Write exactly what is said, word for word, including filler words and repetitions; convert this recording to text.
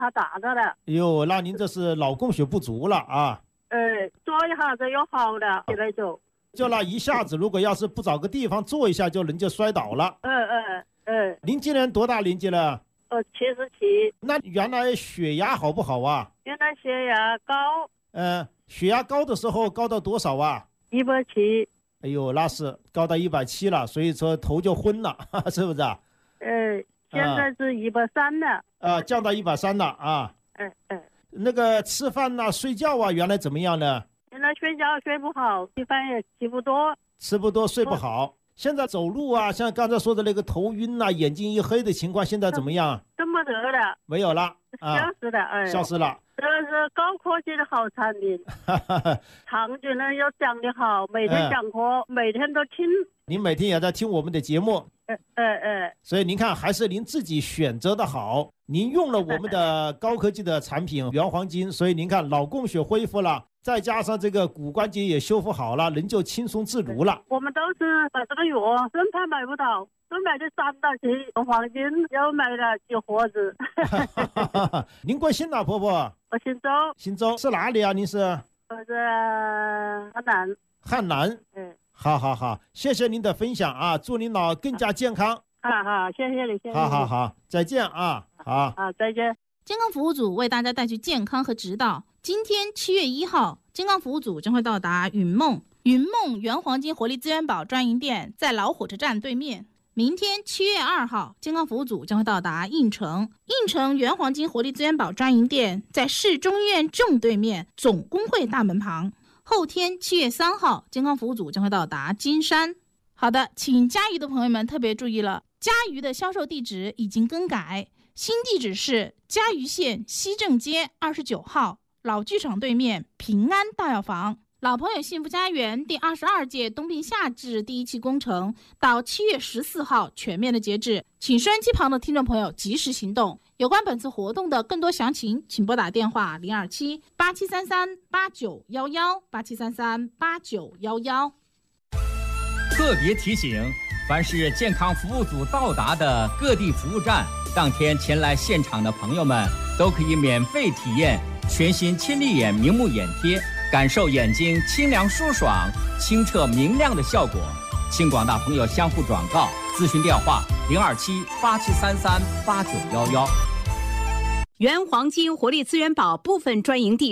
他打的了。 哎呦，那您这是脑供血不足了啊！ 呃，坐一下子又好了，起来走。 就那一下子，如果要是不找个地方坐一下，就人就摔倒了。 嗯嗯嗯。 您今年多大年纪了？ 呃，七十七。 那原来血压好不好啊？ 原来血压高。 呃，血压高的时候高到多少啊？ 一百七。 哎呦，那是高到一百七了，所以说头就昏了，是不是啊？ 呃，现在是一百三了。啊、 呃，降到一百三了啊。 嗯嗯。 那个吃饭呐、啊、睡觉啊，原来怎么样呢？ 原来睡觉睡不好，吃饭也吃不多， 吃不多睡不好。现在走路啊，像刚才说的那个头晕呐、啊、眼睛一黑的情况，现在怎么样？ 都没得了， 没有了， 啊、消失了，哎， 消失了。 这是高科技的好产品，场景呢又讲得好，每天讲课，嗯、每天都听。 您每天也在听我们的节目， 呃呃呃， 所以您看，还是您自己选择的好。您用了我们的高科技的产品原黄金，所以您看脑供血恢复了，再加上这个骨关节也修复好了，人就轻松自如了。 我们都是把这个药真怕买不到，都买的三大期黄金，又买了几盒子。 您贵姓啊，婆婆？ 我姓周。 姓周是哪里啊？您是？ 我是汉南。 汉南。 嗯。 好好好，谢谢您的分享啊！祝您脑更加健康。 好好，谢谢你，谢谢你。 好好好，再见啊！好， 好，再见。 健康服务组为大家带去健康和指导。今天七月一号，健康服务组将会到达云梦云梦原黄金活力资源宝专营店，在老火车站对面。明天七月二号，健康服务组将会到达应城应城原黄金活力资源宝专营店，在市中医院正对面总工会大门旁。后天七月三号，健康服务组将会到达金山。好的，请嘉鱼的朋友们特别注意了，嘉鱼的销售地址已经更改，新地址是嘉鱼县西正街二十九号老剧场对面平安大药房。老朋友幸福家园第二十二届冬病夏治第一期工程到七月十四号全面的截止，请收音机旁的听众朋友及时行动。有关本次活动的更多详情，请拨打电话零二七八七三三八九幺幺八七三三八九幺幺。 特别提醒，凡是健康服务组到达的各地服务站，当天前来现场的朋友们都可以免费体验全新亲力眼明目眼贴，感受眼睛清凉舒爽、清澈明亮的效果。请广大朋友相互转告，咨询电话零二七八七三三八九幺幺。 原黄金活力资源宝部分专营地